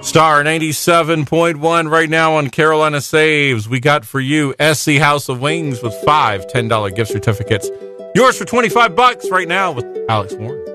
Star 97.1 right now on Carolina Saves. We got for you SC House of Wings with 5 $10 gift certificates. Yours for $25 right now with Alex Warren.